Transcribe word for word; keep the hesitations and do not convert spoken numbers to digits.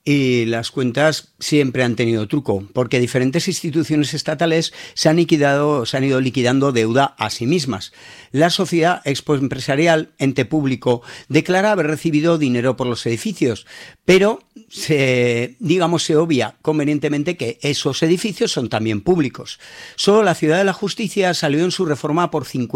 Y las cuentas siempre han tenido truco, porque diferentes instituciones estatales se han liquidado, se han ido liquidando deuda a sí mismas. La Sociedad Expo Empresarial, ente público, declara haber recibido dinero por los edificios, pero se, digamos, se obvia convenientemente que esos edificios son también públicos. Solo la Ciudad de la Justicia salió en su reforma por cincuenta